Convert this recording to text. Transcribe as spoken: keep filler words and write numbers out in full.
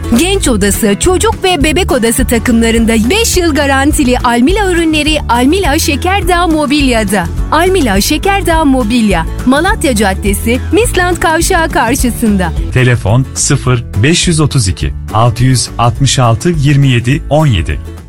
Genç odası, çocuk ve bebek odası takımlarında beş yıl garantili Almila ürünleri Almila Şekerdağ Mobilya'da. Almila Şekerdağ Mobilya, Malatya Caddesi, Misland Kavşağı karşısında. Telefon sıfır beş otuz iki altı altı altı yirmi yedi on yedi.